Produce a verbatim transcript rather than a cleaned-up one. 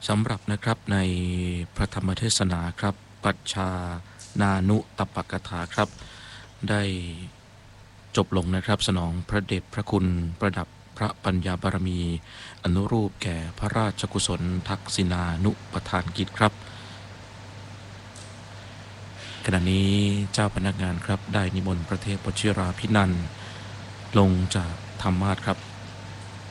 สำหรับนะครับในพระธรรมเทศนาครับปัจชานานุตปกถาครับได้จบลงนะครับสนองพระเดชพระคุณประดับพระปัญญาบารมีอนุรูปแก่พระราชกุศลทักษิณานุปทานกิจครับขณะนี้เจ้าพนักงานครับได้นิมนต์พระเทพวชิราภินันท์ลงจากธรรมาสน์ครับ